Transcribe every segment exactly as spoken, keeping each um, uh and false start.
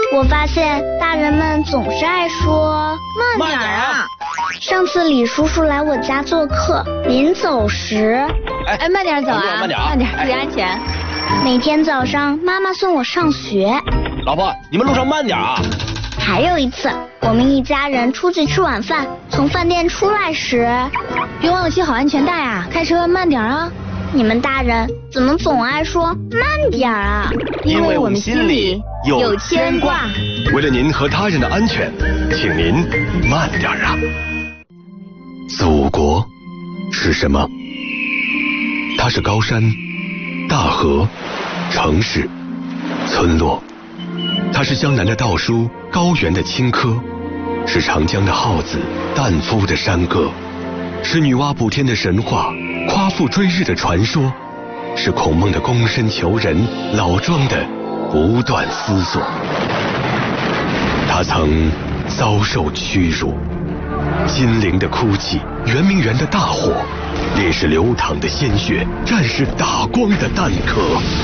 我发现大人们总是爱说慢点啊。 上次李叔叔来我家做客，临走时， 哎，慢点走啊，慢点，慢点，注意安全。 每天早上妈妈送我上学。 老婆，你们路上慢点啊。 还有一次，我们一家人出去吃晚饭，从饭店出来时， 别忘了系好安全带啊，开车慢点啊。 你们大人怎么总爱说慢点啊？ 因为我们心里有牵挂。 为了您和他人的安全，请您慢点啊。祖国是什么？它是高山、大河、城市、村落。它是江南的稻菽，高原的青稞，是长江的号子，旦夫的山歌，是女娲补天的神话，夸父追日的传说，是孔孟的躬身求人，老庄的不断思索。他曾遭受屈辱，金陵的哭泣，圆明园的大火，烈士流淌的鲜血，战士打光的弹壳。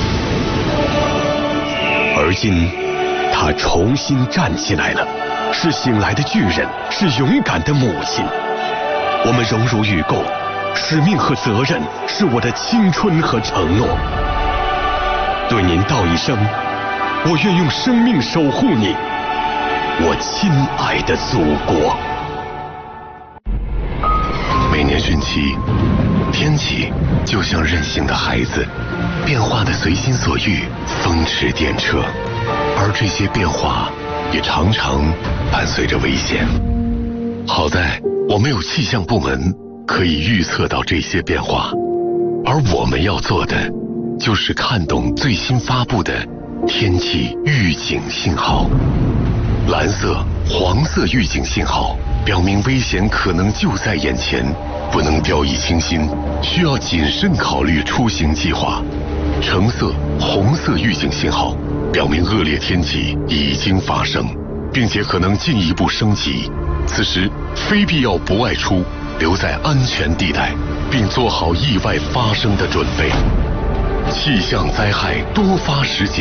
而今他重新站起来了，是醒来的巨人，是勇敢的母亲。我们荣辱与共，使命和责任是我的青春和承诺。对您道一声，我愿用生命守护你，我亲爱的祖国。每年汛期，天气就像任性的孩子，变化的随心所欲，风驰电掣。而这些变化也常常伴随着危险。好在我们有气象部门可以预测到这些变化，而我们要做的就是看懂最新发布的天气预警信号。蓝色、黄色预警信号表明危险可能就在眼前，不能掉以轻心，需要谨慎考虑出行计划。橙色、红色预警信号表明恶劣天气已经发生，并且可能进一步升级。此时非必要不外出，留在安全地带，并做好意外发生的准备。气象灾害多发时节